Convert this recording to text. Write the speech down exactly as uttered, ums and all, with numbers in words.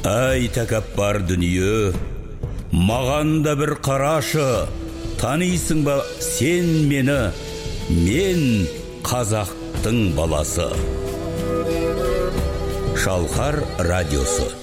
Ай тәкаппар дүние, маған да бір қарашы, танисың ба сен мені, мен қазақтың баласы. Шалқар радиосы.